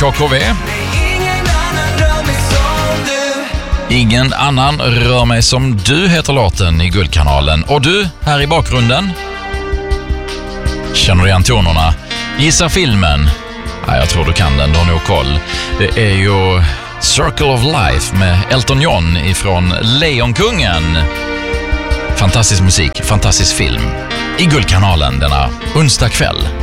KKV. Ingen annan rör mig som du heter låten i Guldkanalen. Och du, här i bakgrunden. Känner du igen tonerna? Gissa filmen? Ja, jag tror du kan den, du har nog koll. Det är ju Circle of Life med Elton John ifrån Lejonkungen. Fantastisk musik, fantastisk film. I Guldkanalen denna onsdag kväll.